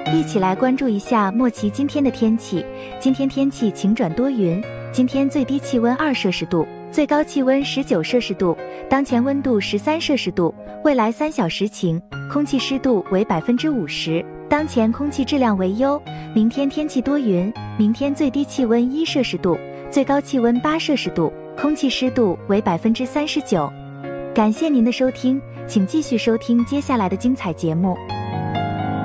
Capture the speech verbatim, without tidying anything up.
一起来关注一下莫奇今天的天气。今天天气晴转多云，今天最低气温二摄氏度，最高气温十九摄氏度，当前温度十三摄氏度，未来三小时晴，空气湿度为百分之五十，当前空气质量为优。明天天气多云，明天最低气温一摄氏度，最高气温八摄氏度，空气湿度为百分之三十九。感谢您的收听，请继续收听接下来的精彩节目。